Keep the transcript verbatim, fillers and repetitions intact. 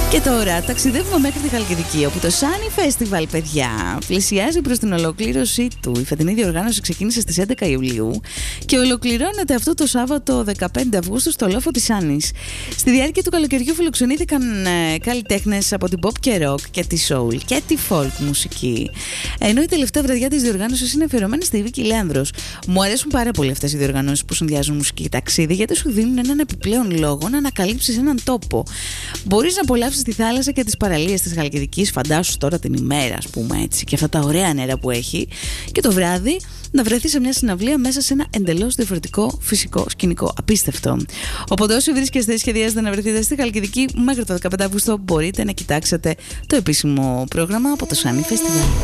Και τώρα ταξιδεύουμε μέχρι τη Χαλκιδική, όπου το Sunny Festival, παιδιά, πλησιάζει προς την ολοκλήρωσή του. Η φετινή διοργάνωση ξεκίνησε στις έντεκα Ιουλίου και ολοκληρώνεται αυτό το Σάββατο δεκαπέντε Αυγούστου στο λόφο της Άννης. Στη διάρκεια του καλοκαιριού φιλοξενήθηκαν ε, καλλιτέχνες από την pop και rock και τη soul και τη folk μουσική. Ενώ η τελευταία βραδιά της διοργάνωσης είναι αφιερωμένη στη Βίκη Λέανδρος. Μου αρέσουν πάρα πολύ αυτές οι διοργανώσεις που συνδυάζουν μουσική και ταξίδι, γιατί σου δίνουν έναν επιπλέον λόγο να ανακαλύψεις έναν τόπο. Μπορείς να απολαύσεις τη θάλασσα και τις παραλίες της Χαλκιδικής, φαντάσου τώρα την ημέρα, ας πούμε έτσι, και αυτά τα ωραία νερά που έχει, και το βράδυ να βρεθεί σε μια συναυλία μέσα σε ένα εντελώς διαφορετικό φυσικό σκηνικό. Απίστευτο. Οπότε όσοι βρίσκεστε ή σχεδιάζετε να βρεθείτε στη Χαλκιδική μέχρι το δεκαπέντε Αυγούστου, μπορείτε να κοιτάξετε το επίσημο πρόγραμμα από το Sunny Festival.